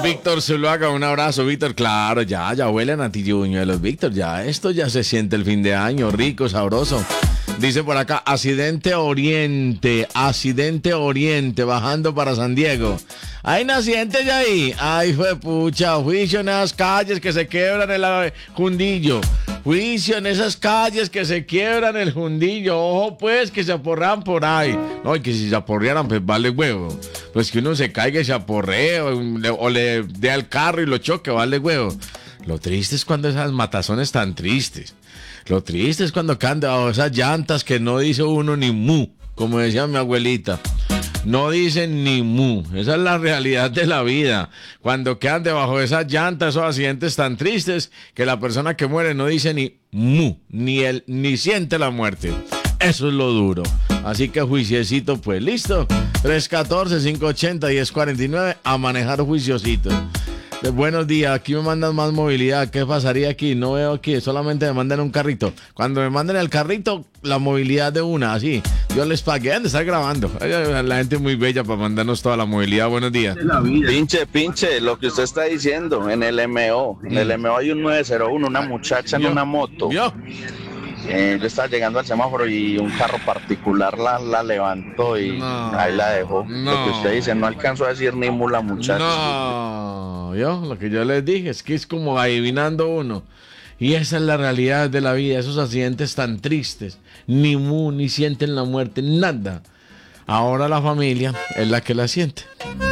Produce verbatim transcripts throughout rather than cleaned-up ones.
Víctor Zuluaga, un abrazo, Víctor. Claro, ya, ya huelen a tibuñuelos, Víctor. Ya, esto ya se siente el fin de año, rico, sabroso. Dice por acá, accidente oriente, accidente oriente, bajando para San Diego. Hay un accidente ya ahí. Ay, fue pucha, juicio en esas calles que se quiebran el Jundillo. Juicio en esas calles que se quiebran el Jundillo. Ojo pues, que se aporrean por ahí. No, y que si se aporrearan, pues vale huevo. Pues que uno se caiga y se aporree o le, o le dé al carro y lo choque, vale huevo. Lo triste es cuando esas matazones tan tristes. Lo triste es cuando caen debajo de esas llantas que no dice uno ni mu, como decía mi abuelita. No dicen ni mu. Esa es la realidad de la vida. Cuando quedan debajo de esas llantas, esos accidentes tan tristes, que la persona que muere no dice ni mu, ni él, ni siente la muerte. Eso es lo duro. Así que juiciecito, pues, listo. tres uno cuatro, cinco ocho cero, uno cero cuatro nueve, a manejar juiciosito. Buenos días, aquí me mandan más movilidad. ¿Qué pasaría aquí? No veo aquí, solamente me mandan un carrito. Cuando me manden el carrito, la movilidad de una, así. Yo les pagué, han de estar grabando. La gente es muy bella para mandarnos toda la movilidad. Buenos días. Pinche, pinche, lo que usted está diciendo, en el M O. En el M O hay un nueve cero uno, una muchacha en una moto. ¿Vio? Eh, yo estaba llegando al semáforo y un carro particular la, la levantó y no, ahí la dejó. No. Lo que usted dice, no alcanzó a decir ni mu la muchacha. No, yo, lo que yo les dije es que es como adivinando uno. Y esa es la realidad de la vida, esos accidentes tan tristes. Ni mu, ni sienten la muerte, nada. Ahora la familia es la que la siente.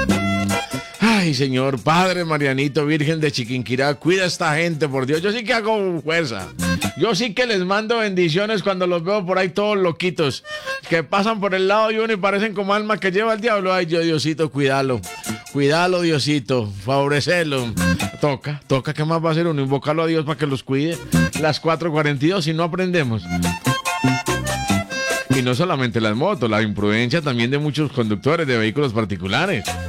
Ay, señor, Padre Marianito, Virgen de Chiquinquirá, cuida a esta gente, por Dios. Yo sí que hago fuerza. Yo sí que les mando bendiciones cuando los veo por ahí todos loquitos, que pasan por el lado de uno y parecen como alma que lleva el diablo. Ay, yo, Diosito, cuídalo. Cuídalo, Diosito. Favorecelo. Toca, toca. ¿Qué más va a hacer uno? Invocarlo a Dios para que los cuide. Las cuatro cuarenta y dos, si no aprendemos. Y no solamente las motos, la imprudencia también de muchos conductores de vehículos particulares.